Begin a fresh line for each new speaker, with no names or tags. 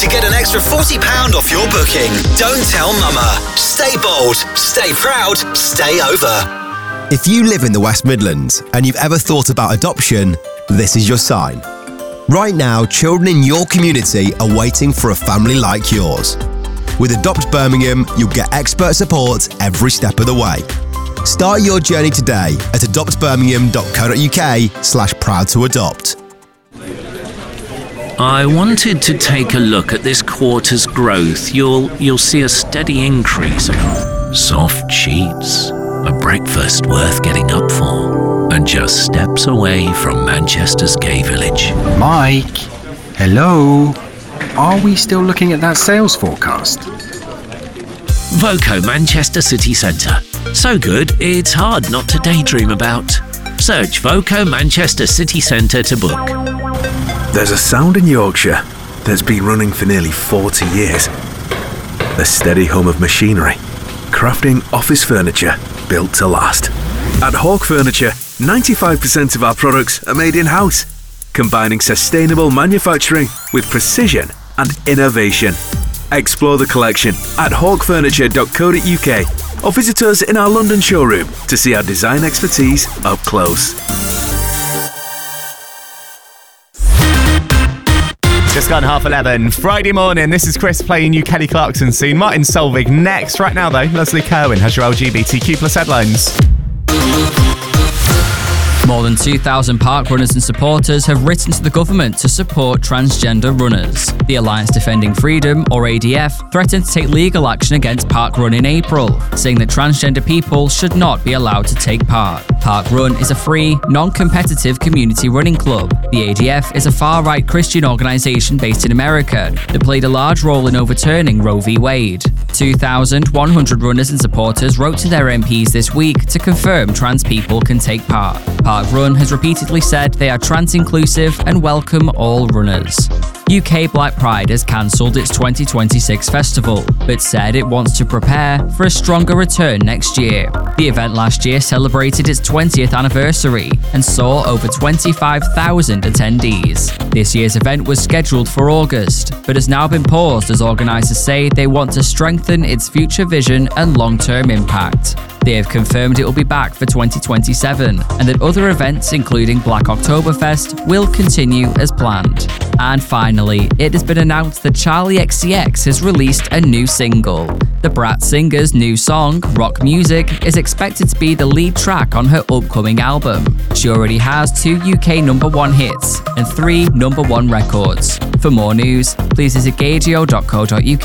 to get an extra £40 off your booking. Don't tell mama. Stay bold, stay proud, stay over.
If you live in the West Midlands and you've ever thought about adoption, this is your sign. Right now, children in your community are waiting for a family like yours. With Adopt Birmingham, you'll get expert support every step of the way. Start your journey today at adoptbirmingham.co.uk/proud-to-adopt.
I wanted to take a look at this quarter's growth. You'll see a steady increase. Soft sheets, a breakfast worth getting up for, and just steps away from Manchester's gay village.
Mike, hello? Are we still looking at that sales forecast?
Voco Manchester City Centre. So good, it's hard not to daydream about. Search Voco Manchester City Centre to book.
There's a sound in Yorkshire that's been running for nearly 40 years. The steady hum of machinery, crafting office furniture built to last. At Hawk Furniture, 95% of our products are made in-house, combining sustainable manufacturing with precision and innovation. Explore the collection at hawkfurniture.co.uk or visit us in our London showroom to see our design expertise up close.
Just gone 11:30. Friday morning, this is Chris playing you Kelly Clarkson scene. Martin Solveig next. Right now though, Leslie Kerwin has your LGBTQ+ headlines.
More than 2,000 park runners and supporters have written to the government to support transgender runners. The Alliance Defending Freedom, or ADF, threatened to take legal action against Park Run in April, saying that transgender people should not be allowed to take part. Park Run is a free, non-competitive community running club. The ADF is a far-right Christian organisation based in America that played a large role in overturning Roe v. Wade. 2,100 runners and supporters wrote to their MPs this week to confirm trans people can take part. Park Run has repeatedly said they are trans-inclusive and welcome all runners. UK Black Pride has cancelled its 2026 festival, but said it wants to prepare for a stronger return next year. The event last year celebrated its 20th anniversary and saw over 25,000 attendees. This year's event was scheduled for August, but has now been paused as organisers say they want to strengthen its future vision and long-term impact. They have confirmed it will be back for 2027 and that other events, including Black Oktoberfest, will continue as planned. And finally, it has been announced that Charli XCX has released a new single. The Brat singer's new song, Rock Music, is expected to be the lead track on her upcoming album. She already has 2 UK #1 hits and 3 #1 records. For more news, please visit gadio.co.uk.